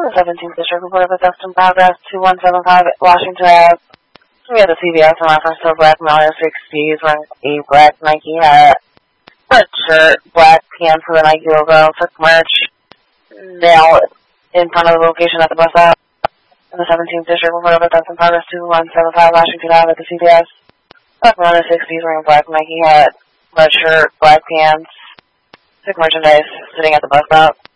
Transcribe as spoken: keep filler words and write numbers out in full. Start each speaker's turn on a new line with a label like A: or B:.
A: The seventeenth District report of theft in progress, two one seven five Washington Ave. We had the C V S in reference to a black male in sixties wearing a black Nike hat, red shirt, black pants with a Nike logo, took merch, now in front of the location at the bus stop. In the seventeenth District report of theft in progress, two one seven five Washington Ave at the C V S. Black male in sixties wearing a black Nike hat, red shirt, black pants, took merchandise, sitting at the bus stop.